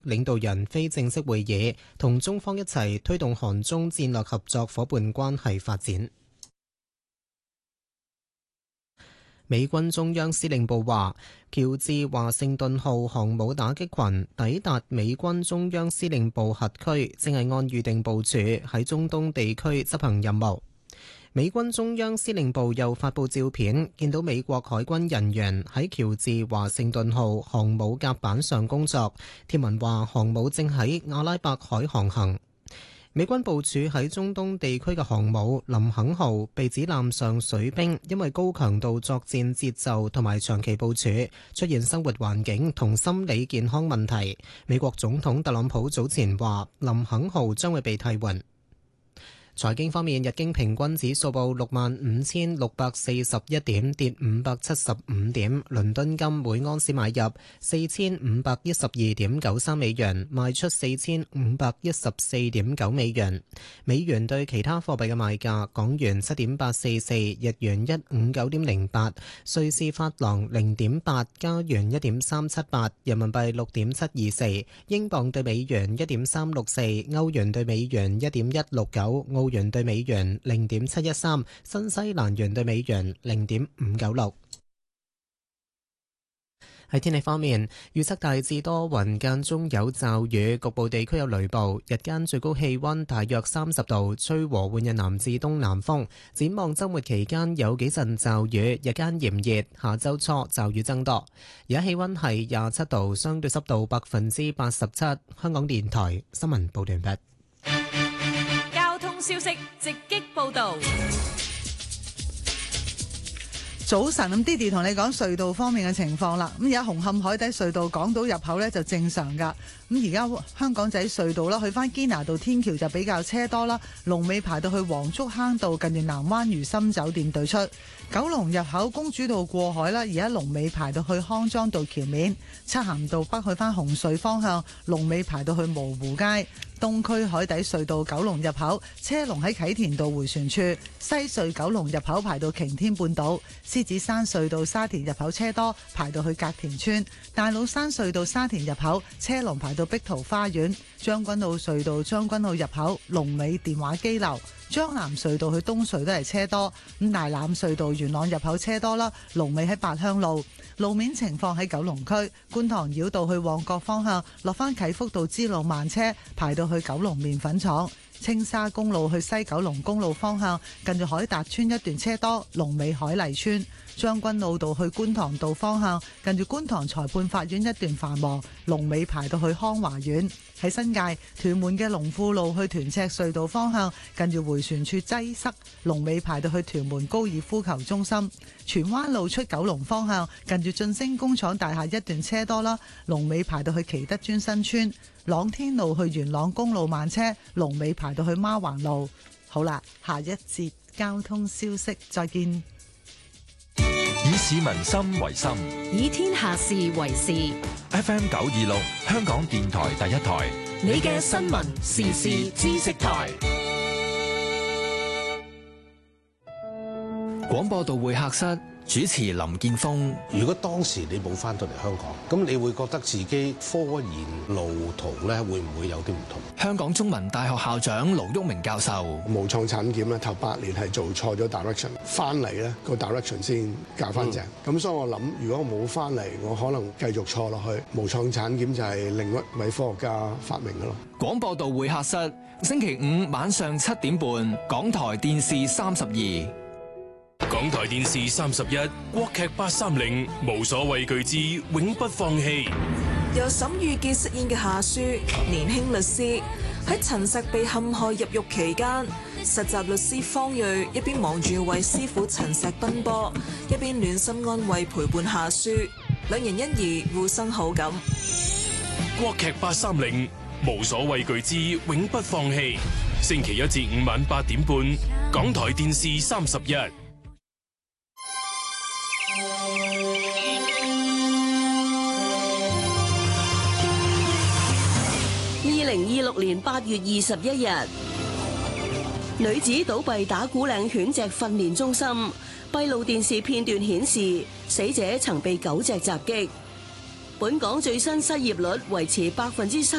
領導人非正式會議，同中方一齊推動韓中戰略合作夥伴關係發展。美軍中央司令部話，喬治華盛頓號航母打擊群抵達美軍中央司令部轄區，正係按預定部署喺中東地區執行任務。美軍中央司令部又發布照片，見到美國海軍人員喺喬治華盛頓號航母甲板上工作。貼文話，航母正喺阿拉伯海航行。美軍部署喺中東地區嘅航母林肯號被指艦上水兵因為高強度作戰節奏同埋長期部署，出現生活環境同心理健康問題。美國總統特朗普早前話，林肯號將會被替換。財經方面，日經平均指數報65,641點，跌575點。倫敦金每盎司買入4512.93美元，賣出4514.9美元。美元對其他貨幣嘅賣價：港元7.844，日元159.08，瑞士法郎0.8，加元1.378，人民幣6.724，英鎊對美元1.364，歐元對美元1.169，澳元對美元0.713，新西蘭元對美元0.596。喺天氣方面，預測大致多雲，間中有驟雨，局部地區有雷暴。日間最高氣溫大約30度，吹和緩嘅南至東南風。展望週末期間有幾陣驟雨，日間炎熱，下週初驟雨增多。而家氣溫係27度，相對濕度87%。香港電台新聞報道完畢。 交通消息直擊報道。 早晨，咁 Didi 同你講隧道方面嘅情況啦。咁而家紅磡海底隧道港島入口呢就正常噶。咁而家香港仔隧道啦，去翻堅拿道天橋就比較車多啦，龍尾排到去黃竹坑道近住南灣如心酒店對出。九龍入口公主道過海啦，而家龍尾排到去康莊道橋面。漆咸道北去翻紅隧方向，龍尾排到去蕪湖街。東區海底隧道九龍入口車龍喺啟田道迴旋處，西隧九龍入口排到擎天半島，獅子山隧道沙田入口車多排到去隔田村，大老山隧道沙田入口車龍排到碧桃花園，將軍澳隧道將軍澳入口龍尾電話機樓，將南隧道去東隧都係車多，咁大欖隧道元朗入口車多啦，龍尾喺八鄉路。路面情況喺九龍區觀塘繞道去旺角方向落返啟福道支路慢車排到去九龍麵粉廠，青沙公路去西九龍公路方向近住海達村一段車多，龍尾海麗村。將軍澳道去觀塘道方向近住觀塘裁判法院一段繁忙，龍尾排到去康華苑。喺新界屯門嘅龍富路去屯赤隧道方向近住迴旋處擠塞，龍尾排到去屯門高爾夫球中心。荃灣路出九龍方向近住晉升工廠大廈一段車多啦，龍尾排到去祈德邨新村。朗天路去元朗公路慢車，龍尾排到去孖環路。好啦，下一節交通消息再見。 以市民心為心， 以天下事為事。 FM 926香港電台第一台， 你嘅新聞時事知識台。 廣播道會客室主持林建峰。 如果當時你冇翻到嚟香港，咁你會覺得自己科研路途咧會唔會有啲唔同？ 香港中文大學校長盧煜明教授。 無創產檢咧頭8年係做錯咗 direction， 翻嚟咧個 direction 先教翻正。咁所以我諗，如果我冇翻嚟，我可能繼續錯落去。無創產檢就係另一位科學家發明嘅咯。 廣播道會客室星期5晚上7點半，港台電視32。 港台電視31，國劇830，無所畏懼之永不放棄。 由沈御傑飾演嘅夏書，年輕律師喺陳實被陷害入獄期間，實習律師方睿一邊忙住為師傅陳實奔波，一邊暖心安慰陪伴夏書，兩人因而互生好感。 國劇830，無所畏懼之永不放棄。星期1至5晚8點半，港台電視31。 2026年8月21日，女子倒斃打鼓嶺犬隻訓練中心，閉路電視片段顯示死者曾被狗隻襲擊。 本港最新失業率維持3%。